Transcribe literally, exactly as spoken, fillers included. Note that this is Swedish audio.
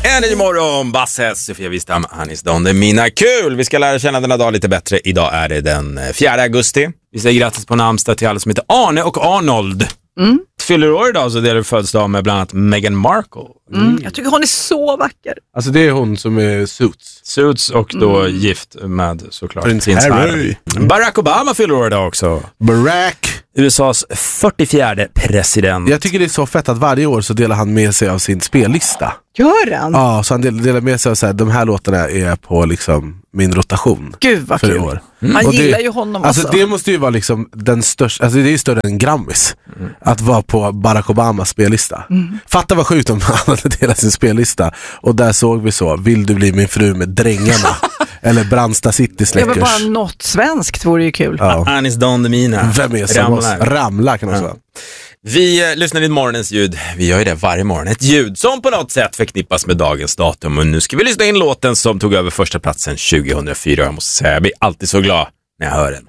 Energy morgon, Basses, Sofia Wistam, Anis Don, det är mina kul. Vi ska lära känna denna dag lite bättre. Idag är det den fjärde augusti. Vi säger grattis på namnsdag till alla som heter Arne och Arnold. Mm. Fyller år idag så det är födelsedag med bland annat Meghan Markle. Mm. Mm. Jag tycker hon är så vacker. Alltså det är hon som är Suits. Suits och då mm. gift med såklart Prins Harry. Mm. Barack Obama fyller år idag också. Barack. U S A:s fyrtiofjärde president. Jag tycker det är så fett att varje år så delar han med sig av sin spellista. Gör han? Ja, så han delar med sig av så här, de här låtarna är på liksom min rotation. Gud vad kul. År. Mm. Man och gillar det, ju honom alltså. Alltså det måste ju vara liksom den största, alltså det är ju större än Grammys. Mm. Att vara på Barack Obamas spellista. Mm. Fatta vad sjukt om han hade delat sin spellista. Och där såg vi så, vill du bli min fru med Drängarna? Eller Brandsta City Släckers. Det var bara något svenskt, vore ju kul. Ja. Anis Don Demina. Vem är som oss? Ramla kan också ja. vara. Vi eh, lyssnar till morgonens ljud. Vi gör ju det varje morgon. Ett ljud som på något sätt förknippas med dagens datum. Och nu ska vi lyssna in låten som tog över första platsen tjugohundrafyra. Jag måste säga, jag blir alltid så glad när jag hör den.